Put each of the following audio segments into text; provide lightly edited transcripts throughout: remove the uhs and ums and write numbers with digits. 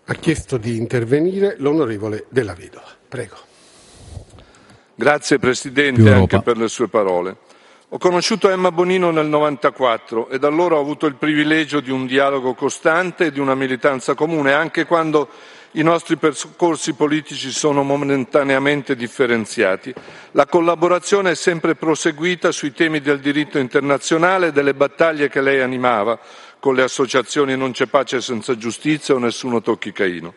Ha chiesto di intervenire l'onorevole Della Vedova. Prego. Grazie Presidente anche per le sue parole. Ho conosciuto Emma Bonino nel 1994 e da allora ho avuto il privilegio di un dialogo costante e di una militanza comune, anche quando i nostri percorsi politici sono momentaneamente differenziati. La collaborazione è sempre proseguita sui temi del diritto internazionale e delle battaglie che lei animava con le associazioni Non c'è pace senza giustizia o Nessuno tocchi Caino.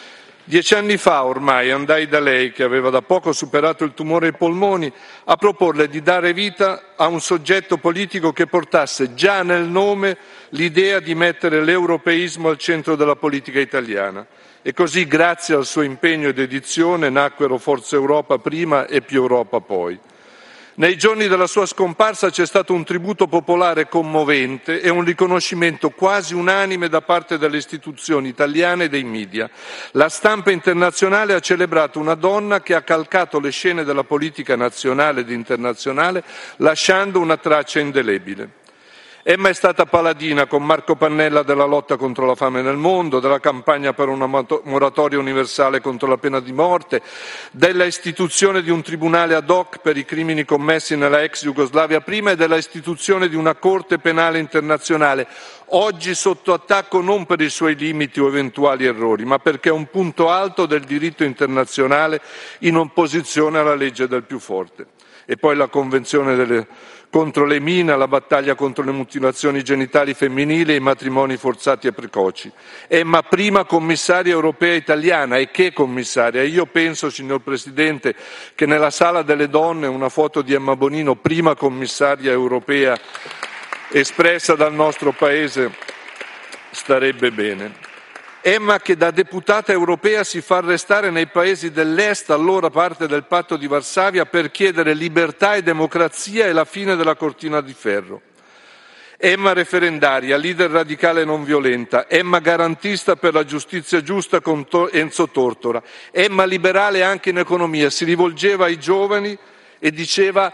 10 anni fa ormai andai da lei, che aveva da poco superato il tumore ai polmoni, a proporle di dare vita a un soggetto politico che portasse già nel nome l'idea di mettere l'europeismo al centro della politica italiana. E così, grazie al suo impegno e dedizione, nacquero Forza Europa prima e Più Europa poi. Nei giorni della sua scomparsa c'è stato un tributo popolare commovente e un riconoscimento quasi unanime da parte delle istituzioni italiane e dei media. La stampa internazionale ha celebrato una donna che ha calcato le scene della politica nazionale ed internazionale, lasciando una traccia indelebile. Emma è stata paladina con Marco Pannella della lotta contro la fame nel mondo, della campagna per una moratoria universale contro la pena di morte, della istituzione di un tribunale ad hoc per i crimini commessi nella ex Jugoslavia prima e della istituzione di una Corte penale internazionale, oggi sotto attacco non per i suoi limiti o eventuali errori, ma perché è un punto alto del diritto internazionale in opposizione alla legge del più forte. E poi la Convenzione contro le mine, la battaglia contro le mutilazioni genitali femminili e i matrimoni forzati e precoci. Emma prima commissaria europea italiana, e che commissaria! Io penso, signor Presidente, che nella Sala delle Donne una foto di Emma Bonino, prima commissaria europea, espressa dal nostro Paese, starebbe bene. Emma che da deputata europea si fa arrestare nei paesi dell'Est, allora parte del patto di Varsavia, per chiedere libertà e democrazia e la fine della cortina di ferro. Emma referendaria, leader radicale non violenta, Emma garantista per la giustizia giusta con Enzo Tortora, Emma liberale anche in economia, si rivolgeva ai giovani e diceva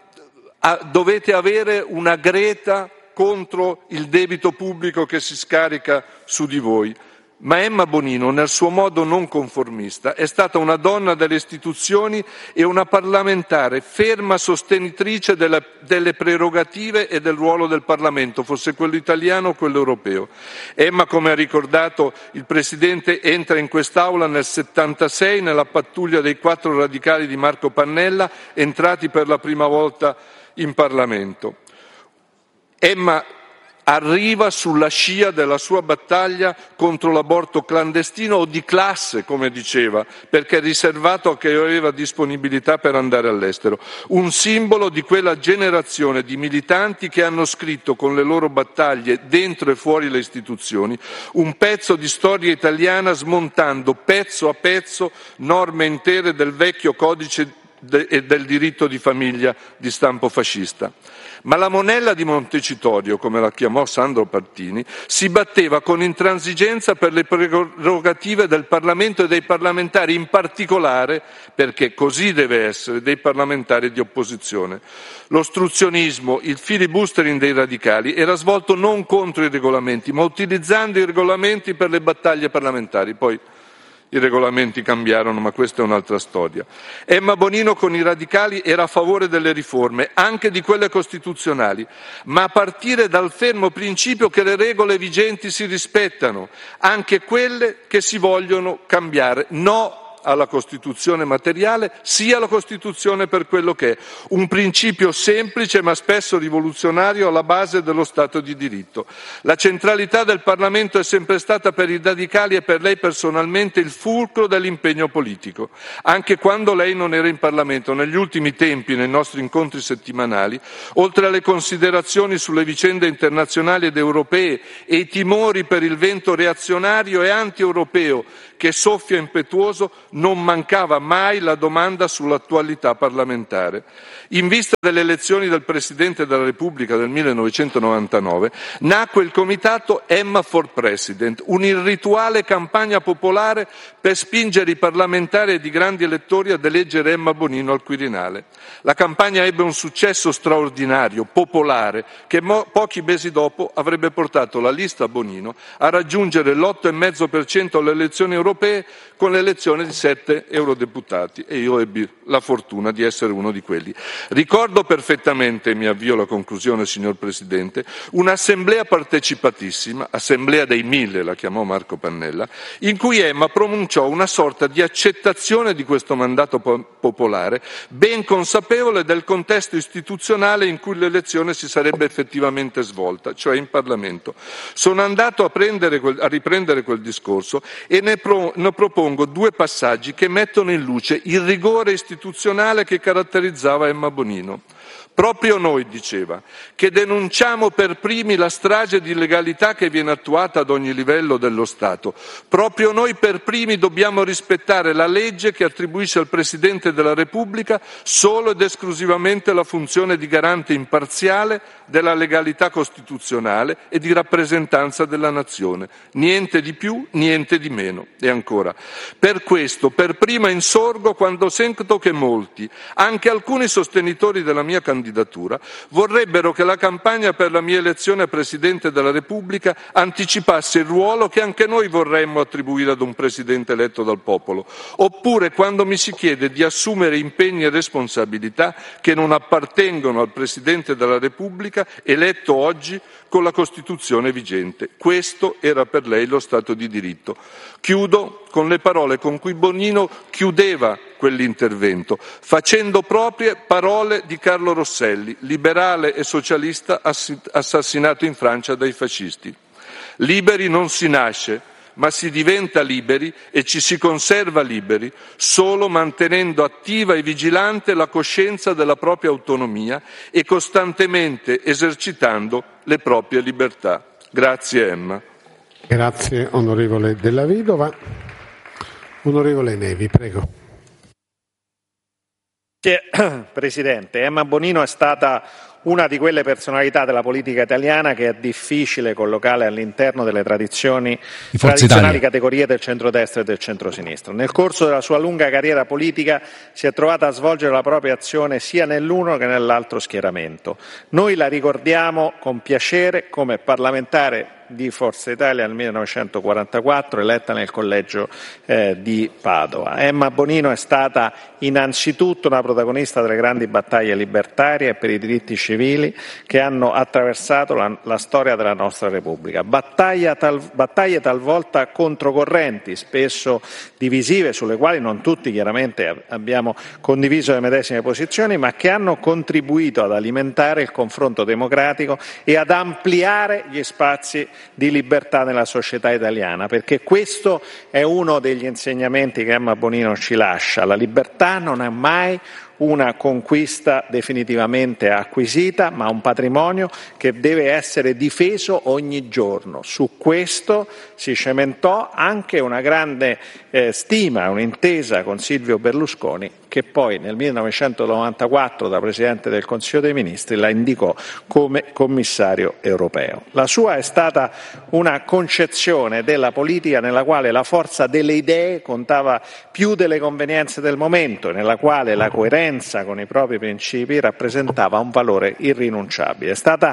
dovete avere una Greta contro il debito pubblico che si scarica su di voi. Ma Emma Bonino, nel suo modo non conformista, è stata una donna delle istituzioni e una parlamentare ferma sostenitrice delle prerogative e del ruolo del Parlamento, fosse quello italiano o quello europeo. Emma, come ha ricordato il Presidente, entra in quest'Aula nel 76 nella pattuglia dei 4 radicali di Marco Pannella, entrati per la prima volta in Parlamento. Emma arriva sulla scia della sua battaglia contro l'aborto clandestino o di classe, come diceva, perché è riservato a chi aveva disponibilità per andare all'estero. Un simbolo di quella generazione di militanti che hanno scritto con le loro battaglie dentro e fuori le istituzioni un pezzo di storia italiana, smontando pezzo a pezzo norme intere del vecchio codice e del diritto di famiglia di stampo fascista. Ma la monella di Montecitorio, come la chiamò Sandro Pertini, si batteva con intransigenza per le prerogative del Parlamento e dei parlamentari, in particolare, perché così deve essere, dei parlamentari di opposizione. L'ostruzionismo, il filibustering dei radicali era svolto non contro i regolamenti, ma utilizzando i regolamenti per le battaglie parlamentari. Poi i regolamenti cambiarono, ma questa è un'altra storia. Emma Bonino con i radicali era a favore delle riforme, anche di quelle costituzionali, ma a partire dal fermo principio che le regole vigenti si rispettano, anche quelle che si vogliono cambiare. No alla Costituzione materiale, sì alla Costituzione per quello che è, un principio semplice ma spesso rivoluzionario alla base dello Stato di diritto. La centralità del Parlamento è sempre stata per i radicali e per lei personalmente il fulcro dell'impegno politico, anche quando lei non era in Parlamento. Negli ultimi tempi, nei nostri incontri settimanali, oltre alle considerazioni sulle vicende internazionali ed europee e i timori per il vento reazionario e anti-europeo che soffia impetuoso, non mancava mai la domanda sull'attualità parlamentare. In vista delle elezioni del Presidente della Repubblica del 1999 nacque il comitato Emma for President, un'irrituale campagna popolare per spingere i parlamentari ed i grandi elettori ad eleggere Emma Bonino al Quirinale. La campagna ebbe un successo straordinario, popolare, che pochi mesi dopo avrebbe portato la lista Bonino a raggiungere l'8,5% alle elezioni europee con l'elezione di 7 eurodeputati, e io ebbi la fortuna di essere uno di quelli. Ricordo perfettamente, e mi avvio alla conclusione signor Presidente, un'assemblea partecipatissima, assemblea dei 1000 la chiamò Marco Pannella, in cui Emma pronunciò una sorta di accettazione di questo mandato popolare, ben consapevole del contesto istituzionale in cui l'elezione si sarebbe effettivamente svolta, cioè in Parlamento. Sono andato a riprendere quel discorso e ne propongo 2 passaggi che mettono in luce il rigore istituzionale che caratterizzava Emma Bonino. Proprio noi, diceva, che denunciamo per primi la strage di illegalità che viene attuata ad ogni livello dello Stato, proprio noi per primi dobbiamo rispettare la legge che attribuisce al Presidente della Repubblica solo ed esclusivamente la funzione di garante imparziale della legalità costituzionale e di rappresentanza della nazione. Niente di più, niente di meno. E ancora, per questo, per prima insorgo quando sento che molti, anche alcuni sostenitori della mia candidatura, vorrebbero che la campagna per la mia elezione a Presidente della Repubblica anticipasse il ruolo che anche noi vorremmo attribuire ad un Presidente eletto dal popolo, oppure quando mi si chiede di assumere impegni e responsabilità che non appartengono al Presidente della Repubblica eletto oggi con la Costituzione vigente. Questo era per lei lo Stato di diritto. Chiudo con le parole con cui Bonino chiudeva quell'intervento, facendo proprie parole di Carlo Rosselli, liberale e socialista assassinato in Francia dai fascisti. Liberi non si nasce, ma si diventa liberi e ci si conserva liberi solo mantenendo attiva e vigilante la coscienza della propria autonomia e costantemente esercitando le proprie libertà. Grazie Emma. Grazie onorevole Della Vedova. Onorevole Nevi, prego. Presidente, Emma Bonino è stata una di quelle personalità della politica italiana che è difficile collocare all'interno delle tradizionali categorie del centrodestra e del centrosinistra. Nel corso della sua lunga carriera politica si è trovata a svolgere la propria azione sia nell'uno che nell'altro schieramento. Noi la ricordiamo con piacere come parlamentare di Forza Italia nel 1944, eletta nel collegio di Padova. Emma Bonino è stata innanzitutto una protagonista delle grandi battaglie libertarie e per i diritti civili che hanno attraversato la storia della nostra Repubblica. Battaglie talvolta controcorrenti, spesso divisive, sulle quali non tutti chiaramente abbiamo condiviso le medesime posizioni, ma che hanno contribuito ad alimentare il confronto democratico e ad ampliare gli spazi di libertà nella società italiana, perché questo è uno degli insegnamenti che Emma Bonino ci lascia. La libertà non è mai una conquista definitivamente acquisita, ma un patrimonio che deve essere difeso ogni giorno. Su questo si cementò anche una grande stima, un'intesa con Silvio Berlusconi, che poi nel 1994 da Presidente del Consiglio dei Ministri la indicò come commissario europeo. La sua è stata una concezione della politica nella quale la forza delle idee contava più delle convenienze del momento, nella quale la coerenza con i propri principi rappresentava un valore irrinunciabile. È stata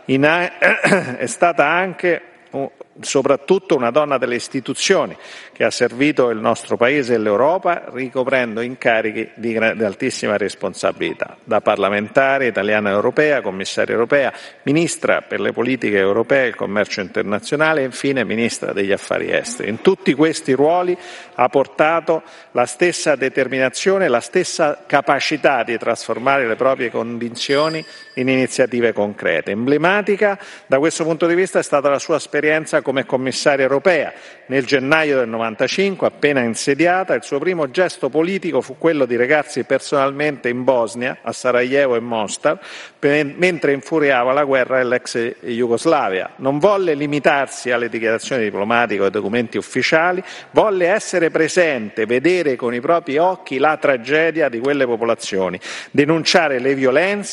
anche soprattutto una donna delle istituzioni che ha servito il nostro Paese e l'Europa ricoprendo incarichi di altissima responsabilità, da parlamentare italiana e europea, commissaria europea, ministra per le politiche europee e il commercio internazionale e infine ministra degli affari esteri. In tutti questi ruoli ha portato la stessa determinazione, la stessa capacità di trasformare le proprie convinzioni in iniziative concrete. Emblematica da questo punto di vista è stata la sua esperienza esperienza come commissaria europea. Nel gennaio del 95, appena insediata, il suo primo gesto politico fu quello di recarsi personalmente in Bosnia, a Sarajevo e Mostar, mentre infuriava la guerra dell'ex Jugoslavia. Non volle limitarsi alle dichiarazioni diplomatiche o ai documenti ufficiali, volle essere presente, vedere con i propri occhi la tragedia di quelle popolazioni, denunciare le violenze